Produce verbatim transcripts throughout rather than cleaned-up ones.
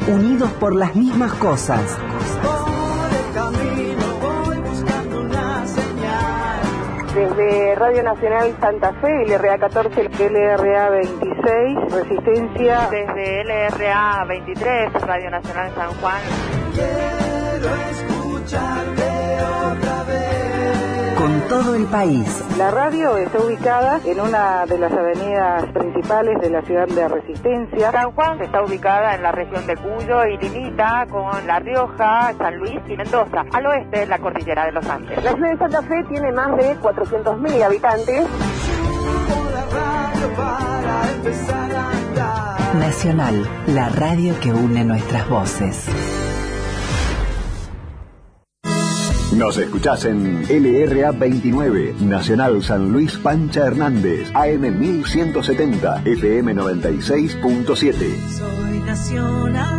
unidos por las mismas cosas. Desde Radio Nacional Santa Fe, L R A catorce, L R A veintiséis, Resistencia. Desde L R A veintitrés, Radio Nacional San Juan. Quiero escucharte otra vez. Con todo el país. La radio está ubicada en una de las avenidas principales de la ciudad de Resistencia. San Juan está ubicada en la región de Cuyo y limita con La Rioja, San Luis y Mendoza. Al oeste, la cordillera de los Andes. La ciudad de Santa Fe tiene más de cuatrocientos mil habitantes. Nacional, la radio que une nuestras voces. Nos escuchás en L R A veintinueve, Nacional San Luis Pancha Hernández, A M mil ciento setenta, F M noventa y seis punto siete. Soy nacional.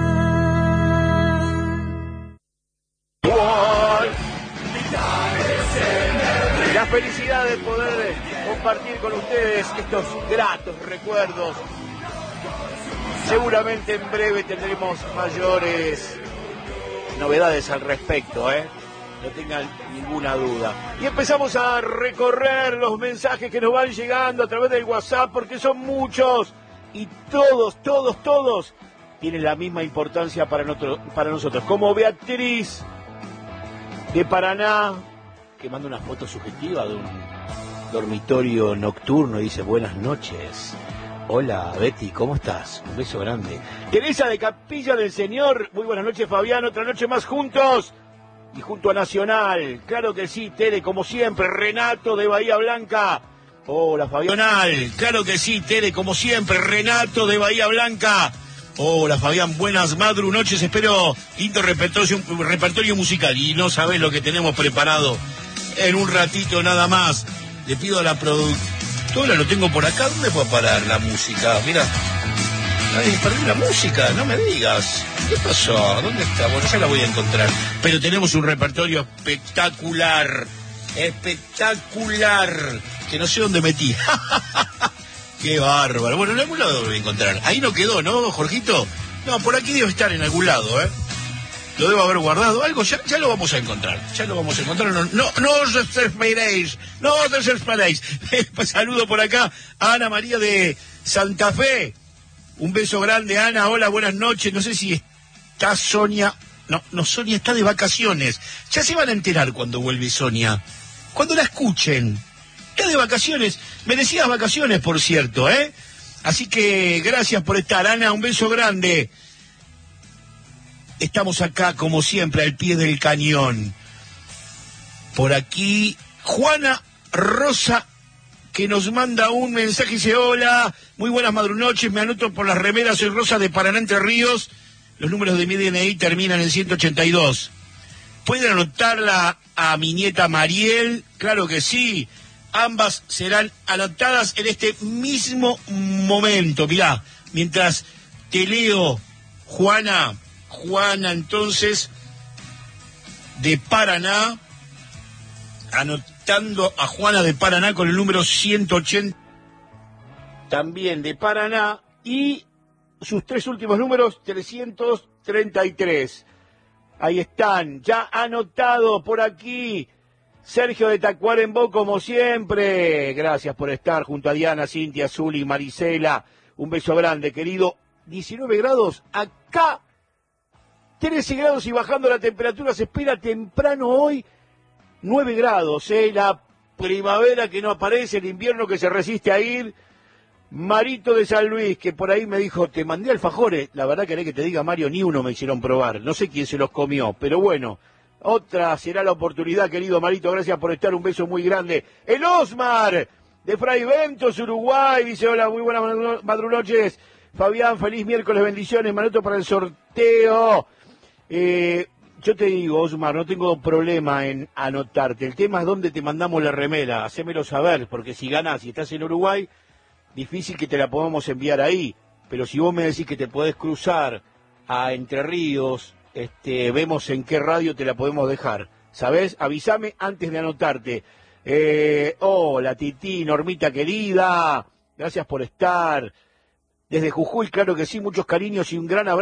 La felicidad de poder compartir con ustedes estos gratos recuerdos. Seguramente en breve tendremos mayores novedades al respecto, ¿eh? No tengan ninguna duda. Y empezamos a recorrer los mensajes que nos van llegando a través del WhatsApp, porque son muchos y todos, todos, todos tienen la misma importancia para nosotros, para nosotros. Como Beatriz de Paraná, que manda una foto subjetiva de un dormitorio nocturno y dice: buenas noches. Hola Betty, ¿cómo estás? Un beso grande. Teresa de Capilla del Señor, muy buenas noches Fabián, otra noche más juntos. Y junto a Nacional, claro que sí, Tere, como siempre. Renato de Bahía Blanca. Hola, Fabián. Nacional, claro que sí, Tere, como siempre. Renato de Bahía Blanca. Hola, Fabián, buenas madru noches. Espero lindo repertorio, repertorio musical. Y no sabés lo que tenemos preparado en un ratito nada más. Le pido a la productora, lo tengo por acá. ¿Dónde puedo parar la música? Mira. Ay, perdí la música, no me digas. ¿Qué pasó? ¿Dónde está? Bueno, ya la voy a encontrar. Pero tenemos un repertorio espectacular. Espectacular. Que no sé dónde metí. Qué bárbaro. Bueno, en algún lado lo voy a encontrar. Ahí no quedó, ¿no, Jorgito? No, por aquí debe estar en algún lado, ¿eh? Lo debo haber guardado. Algo ya, ya lo vamos a encontrar. Ya lo vamos a encontrar. No, no, no os desesperéis. No os desesperéis. Saludo por acá a Ana María de Santa Fe. Un beso grande, Ana. Hola, buenas noches. No sé si está Sonia. No, no, Sonia está de vacaciones. Ya se van a enterar cuando vuelve Sonia. Cuando la escuchen. Está de vacaciones. Merecidas vacaciones, por cierto, ¿eh? Así que gracias por estar, Ana. Un beso grande. Estamos acá, como siempre, al pie del cañón. Por aquí, Juana Rosa, que nos manda un mensaje y dice: hola, muy buenas madrunoches, me anoto por las remeras, soy Rosa de Paraná, Entre Ríos, los números de mi D N I terminan en ciento ochenta y dos. ¿Pueden anotarla a mi nieta Mariel? Claro que sí, ambas serán anotadas en este mismo momento. Mirá, mientras te leo, Juana, Juana entonces, de Paraná, anotando a Juana de Paraná con el número ciento ochenta, también de Paraná, y sus tres últimos números, trescientos treinta y tres. Ahí están, ya anotado por aquí, Sergio de Tacuarembó, como siempre. Gracias por estar junto a Diana, Cintia, Zuli, Marisela. Un beso grande, querido. diecinueve grados, acá trece grados y bajando la temperatura, se espera temprano hoy. nueve grados, ¿eh? La primavera que no aparece, el invierno que se resiste a ir. Marito de San Luis, que por ahí me dijo: te mandé alfajores. La verdad, querés que te diga, Mario, ni uno me hicieron probar. No sé quién se los comió, pero bueno, otra será la oportunidad, querido Marito. Gracias por estar, un beso muy grande. El Osmar, de Fray Ventos, Uruguay, dice: hola, muy buenas madrunoches. Fabián, feliz miércoles, bendiciones. Manoto para el sorteo. Eh... Yo te digo, Osmar, no tengo problema en anotarte. El tema es dónde te mandamos la remera. Hacémelo saber, porque si ganás y estás en Uruguay, difícil que te la podamos enviar ahí. Pero si vos me decís que te podés cruzar a Entre Ríos, este, vemos en qué radio te la podemos dejar. ¿Sabés? Avísame antes de anotarte. Eh, hola, Tití, Normita querida. Gracias por estar. Desde Jujuy, claro que sí, muchos cariños y un gran abrazo.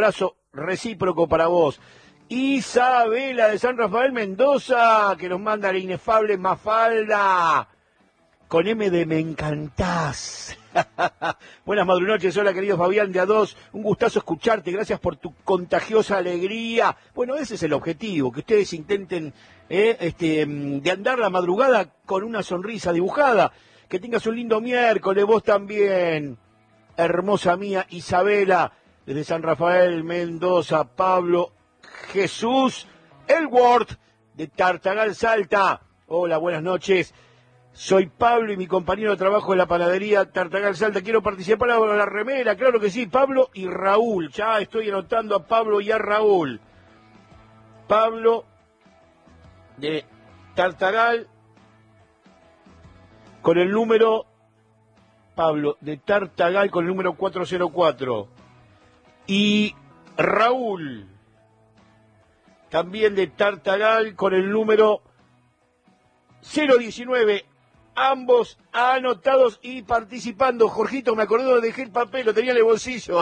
recíproco para vos. Isabela de San Rafael Mendoza, que nos manda la inefable Mafalda, con M de Me Encantás. Buenas madrunoches, hola querido Fabián de A dos, un gustazo escucharte, gracias por tu contagiosa alegría. Bueno, ese es el objetivo, que ustedes intenten eh, este, de andar la madrugada con una sonrisa dibujada. Que tengas un lindo miércoles, vos también, hermosa mía Isabela, desde San Rafael Mendoza. Pablo Jesús Elworth, de Tartagal Salta. Hola, buenas noches. Soy Pablo y mi compañero de trabajo en la panadería Tartagal Salta. Quiero participar en la remera, claro que sí. Pablo y Raúl. Ya estoy anotando a Pablo y a Raúl. Pablo de Tartagal con el número... Pablo de Tartagal con el número cuatro cero cuatro. Y Raúl, también de Tartagal con el número cero diecinueve. Ambos anotados y participando. Jorgito, me acordé donde dejé el papel, lo tenía en el bolsillo.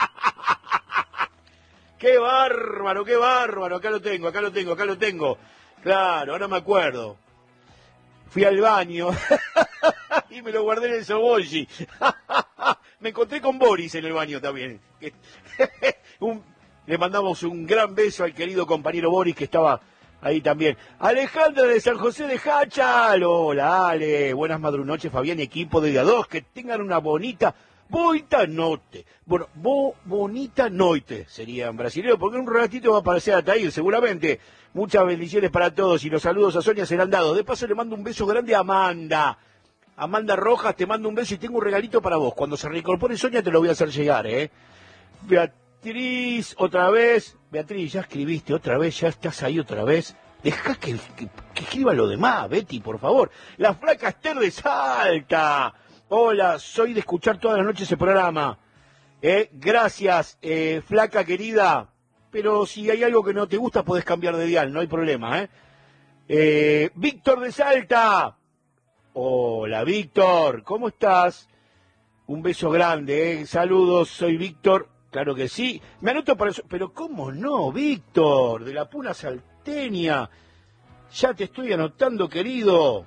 ¡Qué bárbaro, qué bárbaro! Acá lo tengo, acá lo tengo, acá lo tengo. Claro, ahora me acuerdo. Fui al baño y me lo guardé en el Soboyi. Me encontré con Boris en el baño también. un, le mandamos un gran beso al querido compañero Boris que estaba... ahí también. Alejandra de San José de Hachal. Hola, Ale. Buenas madrunoches, Fabián y equipo de A dos. Que tengan una bonita, bonita noche. Bueno, bo, bonita noche sería en brasileño, porque en un ratito va a aparecer Ataír, seguramente. Muchas bendiciones para todos y los saludos a Sonia serán dados. De paso le mando un beso grande a Amanda. Amanda Rojas, te mando un beso y tengo un regalito para vos. Cuando se reincorpore Sonia te lo voy a hacer llegar, ¿eh? Beatriz, otra vez. Beatriz, ya escribiste otra vez, ya estás ahí otra vez. Dejá que, que, que escriba lo demás, Betty, por favor. La flaca Esther de Salta. Hola, soy de escuchar todas las noches ese programa. Eh, gracias, eh, flaca querida. Pero si hay algo que no te gusta, podés cambiar de dial, no hay problema, ¿eh? eh Víctor de Salta. Hola, Víctor, ¿cómo estás? Un beso grande, ¿eh? Saludos, soy Víctor. Claro que sí. Me anoto para eso. Pero ¿cómo no, Víctor? De la Puna Salteña. Ya te estoy anotando, querido.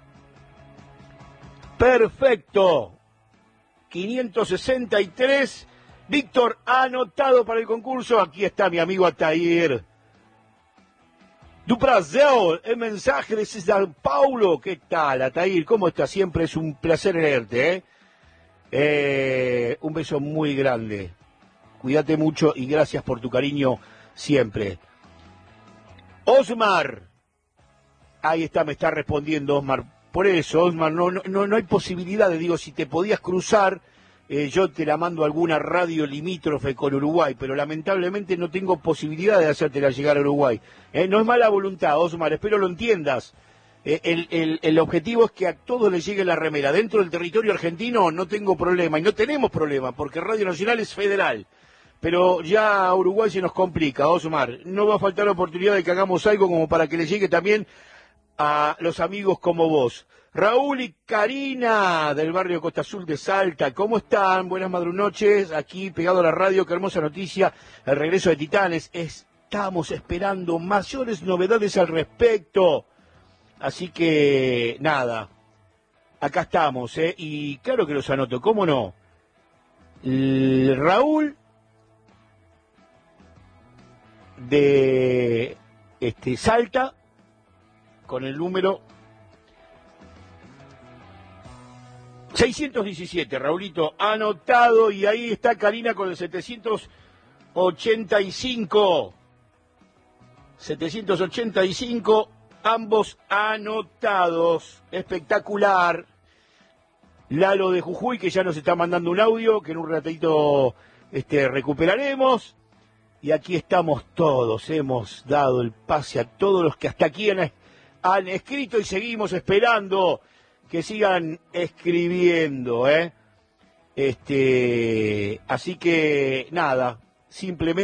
Perfecto. quinientos sesenta y tres. Víctor, anotado para el concurso. Aquí está mi amigo Ataír. Du Brasil, el mensaje de San Paulo. ¿Qué tal, Ataír? ¿Cómo estás? Siempre es un placer leerte, ¿eh? Eh, un beso muy grande. Cuídate mucho y gracias por tu cariño siempre. Osmar. Ahí está, me está respondiendo Osmar. Por eso, Osmar, no, no, no hay posibilidad de, digo, si te podías cruzar, eh, yo te la mando a alguna radio limítrofe con Uruguay, pero lamentablemente no tengo posibilidad de hacértela llegar a Uruguay. Eh, no es mala voluntad, Osmar, espero lo entiendas. Eh, el, el, el objetivo es que a todos les llegue la remera. Dentro del territorio argentino no tengo problema, y no tenemos problema, porque Radio Nacional es federal. Pero ya a Uruguay se nos complica, Osmar. No va a faltar la oportunidad de que hagamos algo como para que le llegue también a los amigos como vos. Raúl y Karina, del barrio Costa Azul de Salta, ¿cómo están? Buenas madrunoches, aquí pegado a la radio, qué hermosa noticia, el regreso de Titanes. Estamos esperando mayores novedades al respecto. Así que, nada, acá estamos, ¿eh? Y claro que los anoto, ¿cómo no? El Raúl de este Salta con el número seiscientos diecisiete, Raulito, anotado, y ahí está Karina con el setecientos ochenta y cinco. setecientos ochenta y cinco, ambos anotados. Espectacular. Lalo de Jujuy, que ya nos está mandando un audio, que en un ratito este, recuperaremos. Y aquí estamos todos, hemos dado el pase a todos los que hasta aquí han, han escrito y seguimos esperando que sigan escribiendo, ¿eh? Este, así que nada, simplemente